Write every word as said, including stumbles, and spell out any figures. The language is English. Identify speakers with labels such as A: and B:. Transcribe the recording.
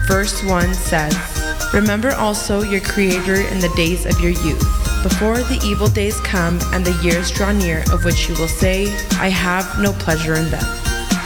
A: verse one says, "Remember also your Creator in the days of your youth, before the evil days come and the years draw near, of which you will say, I have no pleasure in them."